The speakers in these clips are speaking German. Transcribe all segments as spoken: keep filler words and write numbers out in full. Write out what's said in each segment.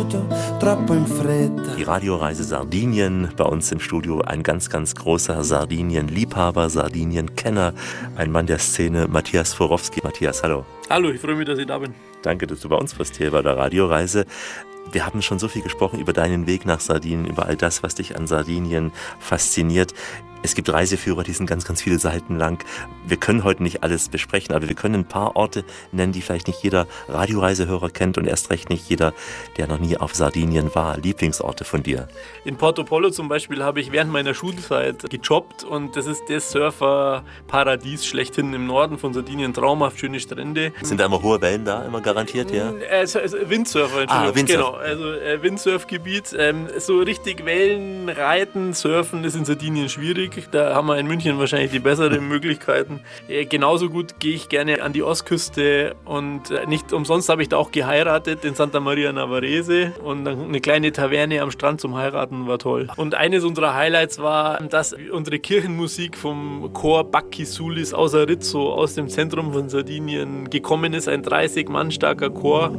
tutto troppo in fretta. Die Radioreise Sardinien, bei uns im Studio ein ganz, ganz großer Sardinien-Liebhaber, Sardinien-Kenner, ein Mann der Szene, Matthias Sworowski. Matthias, hallo. Hallo, ich freue mich, dass ich da bin. Danke, dass du bei uns bist hier bei der Radioreise. Wir haben schon so viel gesprochen über deinen Weg nach Sardinien, über all das, was dich an Sardinien fasziniert. Es gibt Reiseführer, die sind ganz, ganz viele Seiten lang. Wir können heute nicht alles besprechen, aber wir können ein paar Orte nennen, die vielleicht nicht jeder Radioreisehörer kennt und erst recht nicht jeder, der noch nie auf Sardinien war. Lieblingsorte von dir? In Porto Pollo zum Beispiel habe ich während meiner Schulzeit gejobbt und das ist das Surferparadies schlechthin im Norden von Sardinien. Traumhaft schöne Strände. Sind da immer hohe Wellen da, immer garantiert, ja? Also, also Windsurfer, ah, Windsurf. Genau, also äh, Windsurfgebiet. Ähm, so richtig Wellen reiten, surfen ist in Sardinien schwierig. Da haben wir in München wahrscheinlich die besseren Möglichkeiten. Äh, genauso gut gehe ich gerne an die Ostküste und äh, nicht umsonst habe ich da auch geheiratet in Santa Maria Navarrese und eine kleine Taverne am Strand zum Heiraten war toll. Und eines unserer Highlights war, dass unsere Kirchenmusik vom Chor Bacchi Sulis aus Arezzo, aus dem Zentrum von Sardinien gekommen ist, ein dreißig Mann starker Chor.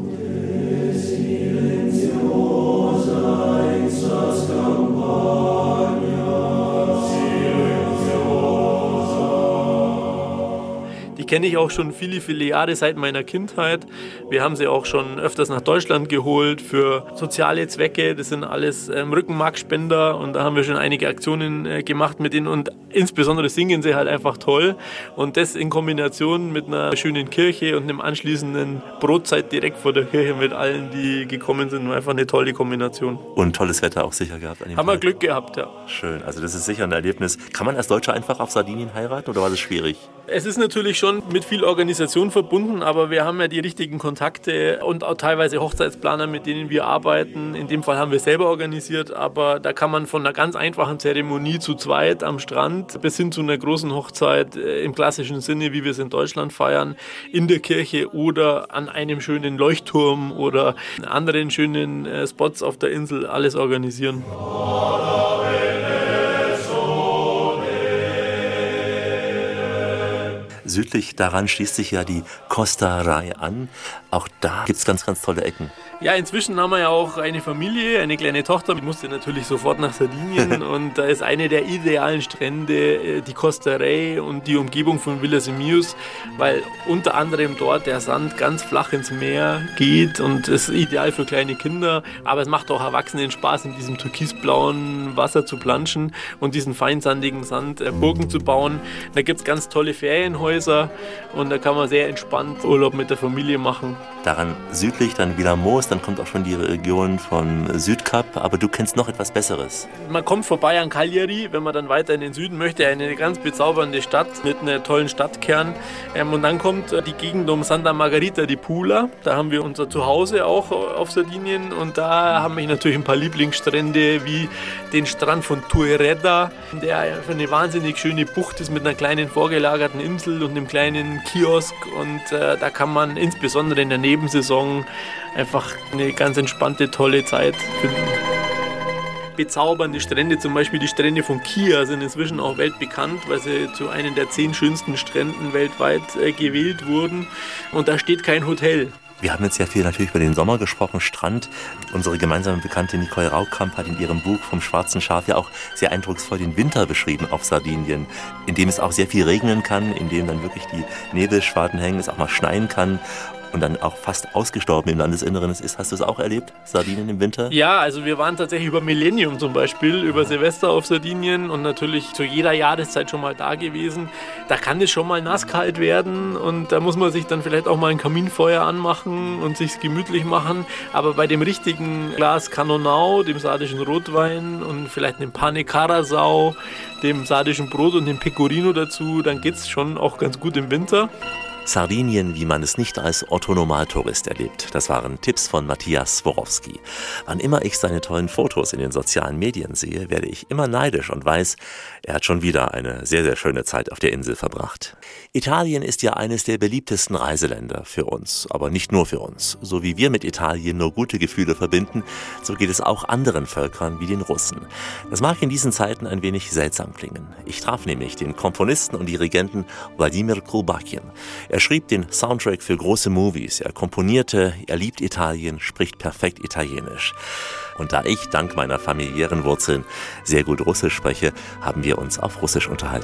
Die kenne ich auch schon viele, viele Jahre seit meiner Kindheit. Wir haben sie auch schon öfters nach Deutschland geholt für soziale Zwecke. Das sind alles ähm, Rückenmarkspender und da haben wir schon einige Aktionen äh, gemacht mit ihnen und insbesondere singen sie halt einfach toll. Und das in Kombination mit einer schönen Kirche und einem anschließenden Brotzeit direkt vor der Kirche mit allen, die gekommen sind, war einfach eine tolle Kombination. Und tolles Wetter auch sicher gehabt an dem Haben Tag. wir Glück gehabt, ja. Schön, also das ist sicher ein Erlebnis. Kann man als Deutscher einfach auf Sardinien heiraten oder war das schwierig? Es ist natürlich schon mit viel Organisation verbunden, aber wir haben ja die richtigen Kontakte und auch teilweise Hochzeitsplaner, mit denen wir arbeiten. In dem Fall haben wir selber organisiert, aber da kann man von einer ganz einfachen Zeremonie zu zweit am Strand bis hin zu einer großen Hochzeit äh, im klassischen Sinne, wie wir es in Deutschland feiern, in der Kirche oder an einem schönen Leuchtturm oder anderen schönen äh, Spots auf der Insel alles organisieren. Südlich daran schließt sich ja die Costa Rai an. Auch da gibt es ganz, ganz tolle Ecken. Ja, inzwischen haben wir ja auch eine Familie, eine kleine Tochter. Die musste natürlich sofort nach Sardinien und da ist eine der idealen Strände die Costa Rai und die Umgebung von Villasemius, weil unter anderem dort der Sand ganz flach ins Meer geht und es ist ideal für kleine Kinder. Aber es macht auch Erwachsenen Spaß, in diesem türkisblauen Wasser zu planschen und diesen feinsandigen Sand äh, Burgen zu bauen. Da gibt es ganz tolle Ferienhäuser und da kann man sehr entspannt Urlaub mit der Familie machen. Daran südlich dann Vilamos, dann kommt auch schon die Region von Südkap, aber du kennst noch etwas Besseres. Man kommt vorbei an Cagliari, wenn man dann weiter in den Süden möchte, eine ganz bezaubernde Stadt mit einem tollen Stadtkern. Ähm, und dann kommt die Gegend um Santa Margherita di Pula, da haben wir unser Zuhause auch auf Sardinien und da haben wir natürlich ein paar Lieblingsstrände wie den Strand von Tuereda, der eine wahnsinnig schöne Bucht ist mit einer kleinen vorgelagerten Insel und einem kleinen Kiosk und äh, da kann man insbesondere in der Nebensaison einfach eine ganz entspannte, tolle Zeit finden. Bezaubernde Strände, zum Beispiel die Strände von Kia, sind inzwischen auch weltbekannt, weil sie zu einem der zehn schönsten Stränden weltweit äh, gewählt wurden. Und da steht kein Hotel. Wir haben jetzt sehr viel natürlich über den Sommer gesprochen, Strand. Unsere gemeinsame Bekannte Nicole Raukamp hat in ihrem Buch vom Schwarzen Schaf ja auch sehr eindrucksvoll den Winter beschrieben auf Sardinien, in dem es auch sehr viel regnen kann, in dem dann wirklich die Nebelschwaden hängen, es auch mal schneien kann. Und dann auch fast ausgestorben im Landesinneren ist. Hast du es auch erlebt, Sardinien im Winter? Ja, also wir waren tatsächlich über Millennium zum Beispiel, über Silvester auf Sardinien und natürlich zu jeder Jahreszeit schon mal da gewesen. Da kann es schon mal nasskalt werden und da muss man sich dann vielleicht auch mal ein Kaminfeuer anmachen und sich gemütlich machen. Aber bei dem richtigen Glas Cannonau, dem sardischen Rotwein und vielleicht einem Pane Carasau, dem sardischen Brot und dem Pecorino dazu, dann geht es schon auch ganz gut im Winter. Sardinien, wie man es nicht als Otto-Normaltourist erlebt. Das waren Tipps von Matthias Sworowski. Wann immer ich seine tollen Fotos in den sozialen Medien sehe, werde ich immer neidisch und weiß, er hat schon wieder eine sehr, sehr schöne Zeit auf der Insel verbracht. Italien ist ja eines der beliebtesten Reiseländer für uns, aber nicht nur für uns. So wie wir mit Italien nur gute Gefühle verbinden, so geht es auch anderen Völkern wie den Russen. Das mag in diesen Zeiten ein wenig seltsam klingen. Ich traf nämlich den Komponisten und Dirigenten Wladimir Kulbakin. Er Er schrieb den Soundtrack für große Movies, er komponierte, er liebt Italien, spricht perfekt Italienisch. Und da ich dank meiner familiären Wurzeln sehr gut Russisch spreche, haben wir uns auf Russisch unterhalten.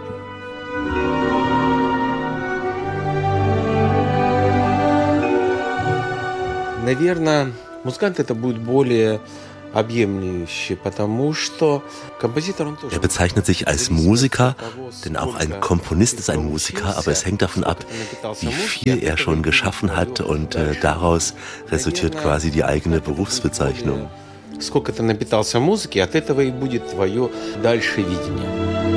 Наверное, музыкант это будет более объемлющий, потому что композитор он тоже. Er bezeichnet sich als Musiker, denn auch ein Komponist ist ein Musiker, aber es hängt davon ab, wie viel er schon geschaffen hat und äh, daraus resultiert quasi die eigene Berufsbezeichnung. Сколько ты напитался музыки, от этого и будет твое дальше видение.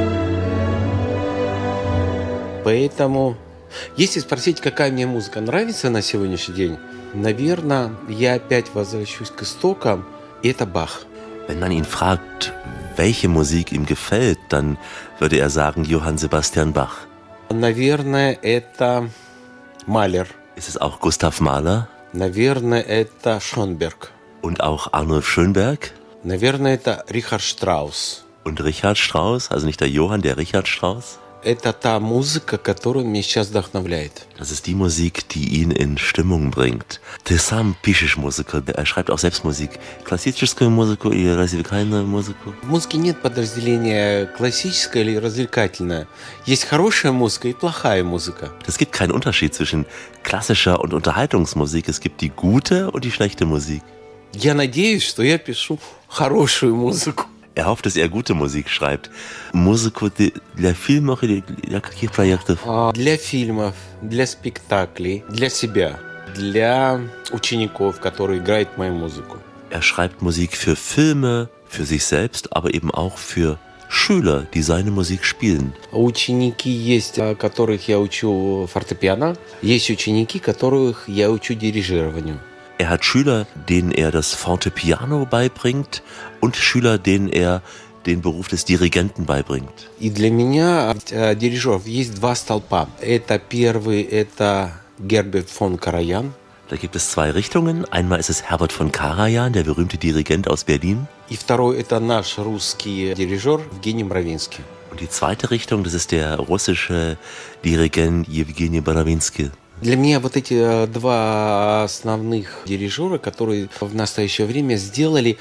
Поэтому, если спросить, какая мне музыка нравится на сегодняшний день, наверное, я опять возвращусь к истокам, и это Бах. Wenn man ihn fragt, welche Musik ihm gefällt, dann würde er sagen Johann Sebastian Bach. Наверное, это Малер. Ist es auch Gustav Mahler? Наверное, это Шонберг. Und auch Arnulf Schönberg? Наверное, это Рихард Штраус. Und Richard Strauss, also nicht der Johann, der Richard Strauss? Это та музыка, которая меня сейчас вдохновляет. Das ist die Musik, die ihn in Stimmung bringt. Ты сам пишешь музыку, er schreibt auch selbst Musik. Классическую музыку и развлекательную музыку? В музыке нет подразделения классическая или развлекательная. Есть хорошая музыка и плохая музыка. Es gibt keinen Unterschied zwischen klassischer und Unterhaltungsmusik. Es gibt die gute und die schlechte Musik. Я надеюсь, что я пишу хорошую музыку. Er hofft, dass er gute Musik schreibt. Музыку для фильмов или для каких проектов? Для фильмов, для спектаклей, для себя, для учеников, которые играют мою музыку. Er schreibt Musik für Filme, für sich selbst, aber eben auch für Schüler, die seine Musik spielen. Ученики есть, которых я учу фортепиано. Есть ученики, которых я учу дирижированию. Er hat Schüler, denen er das Fortepiano beibringt und Schüler, denen er den Beruf des Dirigenten beibringt. И для меня дирижеров есть два столпа. Это первый, это Герберт фон Караян. Da gibt es zwei Richtungen. Einmal ist es Herbert von Karajan, der berühmte Dirigent aus Berlin. И второй, это наш русский дирижер Евгений Мравинский. Und die zweite Richtung, das ist der russische Dirigent Евгений Боровинский. Для меня вот эти два основных дирижера, которые в настоящее время сделали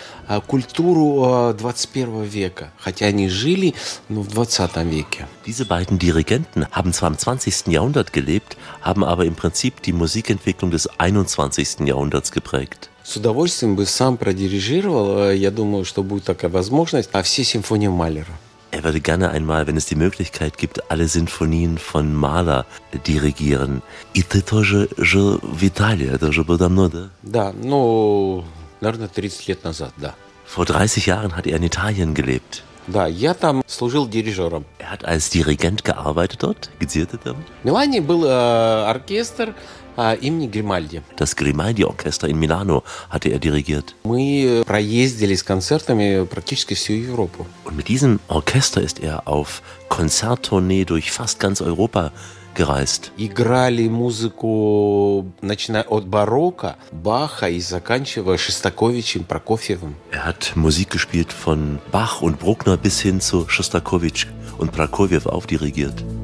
культуру двадцать первого века, хотя они жили ну, в двадцатом веке. Diese beiden Dirigenten haben zwar im zwanzigsten Jahrhundert gelebt, haben aber im Prinzip die Musikentwicklung des einundzwanzigsten Jahrhunderts geprägt. С удовольствием бы сам продирижировал, я думаю, что будет такая возможность, а все симфонии Малера. Er würde gerne einmal, wenn es die Möglichkeit gibt, alle Sinfonien von Mahler dirigieren. И ты тоже жил в Италии, это уже было давно, да? Да, ну, наверное, тридцать лет назад, да. Vor dreißig Jahren hat er in Italien gelebt. Да, я там служил дирижером. Er hat als Dirigent gearbeitet dort, gezierte там. В Милане был äh, оркестр äh, имени Гримальди. Das Grimaldi-Orchester in Milano hatte er dirigiert. Мы проездили с концертами практически всю Европу. Und mit diesem Orchester ist er auf Konzerttournee durch fast ganz Europa gereist. Играли музыку, начиная от барокко, Баха и заканчивая Шостаковичем, Прокофьевым. Er hat Musik gespielt von Bach und Bruckner bis hin zu Schostakowitsch und Prokofjew aufdirigiert.